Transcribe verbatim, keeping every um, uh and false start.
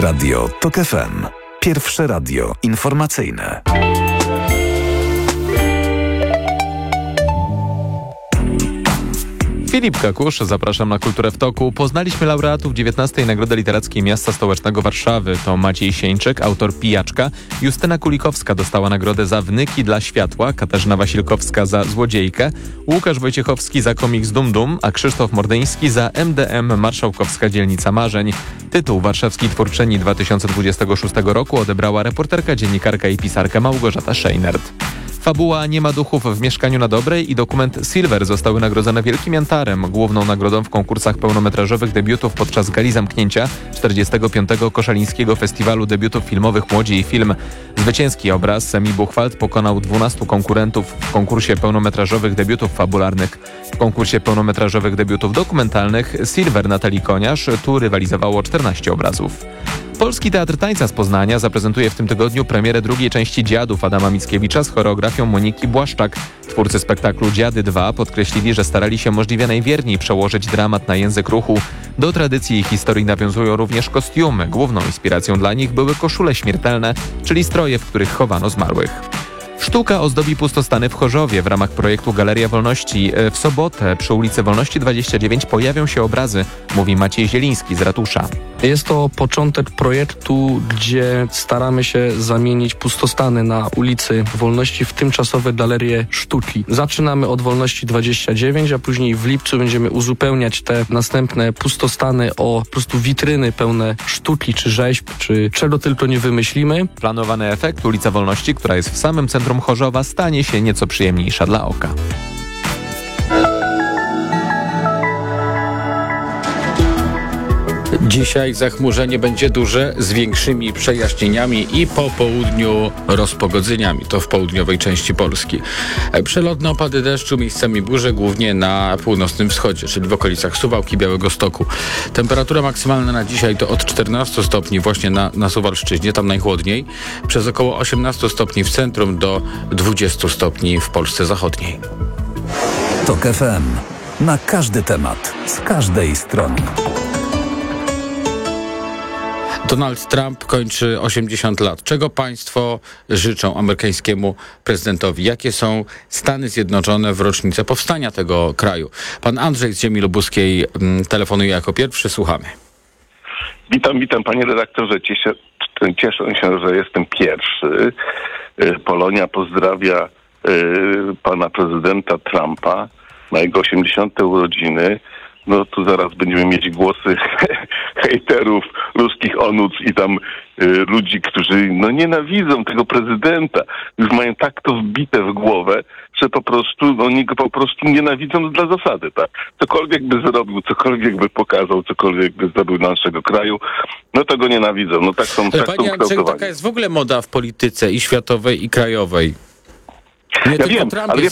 Radio Tok F M. Pierwsze radio informacyjne. Filip Kakusz, zapraszam na Kulturę w Toku. Poznaliśmy laureatów dziewiętnastej Nagrody Literackiej Miasta Stołecznego Warszawy. To Maciej Sieńczyk, autor Pijaczka. Justyna Kulikowska dostała nagrodę za Wnyki dla światła, Katarzyna Wasilkowska za Złodziejkę, Łukasz Wojciechowski za komiks Dum Dum, a Krzysztof Mordyński za M D M Marszałkowska Dzielnica Marzeń. Tytuł Warszawskiej Twórczyni dwa tysiące dwudziestego szóstego roku odebrała reporterka, dziennikarka i pisarka Małgorzata Szejnert. Fabuła Nie ma duchów w mieszkaniu na Dobrej i dokument Silver zostały nagrodzone Wielkim Jantarem, główną nagrodą w konkursach pełnometrażowych debiutów podczas gali zamknięcia czterdziestego piątego Koszalińskiego Festiwalu Debiutów Filmowych Młodzi i Film. Zwycięski obraz Semi Buchwald pokonał dwunastu konkurentów w konkursie pełnometrażowych debiutów fabularnych. W konkursie pełnometrażowych debiutów dokumentalnych Silver Natalii Koniarz tu rywalizowało czternaście obrazów. Polski Teatr Tańca z Poznania zaprezentuje w tym tygodniu premierę drugiej części Dziadów Adama Mickiewicza z choreografią Moniki Błaszczak. Twórcy spektaklu Dziady dwa podkreślili, że starali się możliwie najwierniej przełożyć dramat na język ruchu. Do tradycji i historii nawiązują również kostiumy. Główną inspiracją dla nich były koszule śmiertelne, czyli stroje, w których chowano zmarłych. Sztuka ozdobi pustostany w Chorzowie. W ramach projektu Galeria Wolności w sobotę przy ulicy Wolności dwadzieścia dziewięć pojawią się obrazy, mówi Maciej Zieliński z ratusza. Jest to początek projektu, gdzie staramy się zamienić pustostany na ulicy Wolności w tymczasowe galerie sztuki. Zaczynamy od Wolności dwadzieścia dziewięć, a później w lipcu będziemy uzupełniać te następne pustostany o po prostu witryny pełne sztuki, czy rzeźb, czy czego tylko nie wymyślimy. Planowany efekt ulica Wolności, która jest w samym centrum Chorzowa, stanie się nieco przyjemniejsza dla oka. Dzisiaj zachmurzenie będzie duże, z większymi przejaśnieniami i po południu rozpogodzeniami. To w południowej części Polski. Przelotne opady deszczu, miejscami burze, głównie na północnym wschodzie, czyli w okolicach Suwałki, Białegostoku. Temperatura maksymalna na dzisiaj to od czternastu stopni właśnie na, na Suwalszczyźnie, tam najchłodniej, przez około osiemnastu stopni w centrum do dwudziestu stopni w Polsce zachodniej. Tok F M. Na każdy temat, z każdej strony. Donald Trump kończy osiemdziesiąt lat. Czego państwo życzą amerykańskiemu prezydentowi? Jakie są Stany Zjednoczone w rocznicę powstania tego kraju? Pan Andrzej z Ziemi Lubuskiej telefonuje jako pierwszy. Słuchamy. Witam, witam panie redaktorze. Cieszę, cieszę się, że jestem pierwszy. Polonia pozdrawia pana prezydenta Trumpa na jego osiemdziesiąte urodziny. No tu zaraz będziemy mieć głosy hejterów, ruskich onuc i tam y, ludzi, którzy no nienawidzą tego prezydenta. Już mają tak to wbite w głowę, że po prostu no, oni go po prostu nienawidzą dla zasady, tak. Cokolwiek by zrobił, cokolwiek by pokazał, cokolwiek by zrobił dla naszego kraju, no to go nienawidzą. No tak są, tak są Panie Andrzeju, taka jest w ogóle moda w polityce i światowej, i krajowej. Nie ja tylko wiem, Trump ale jest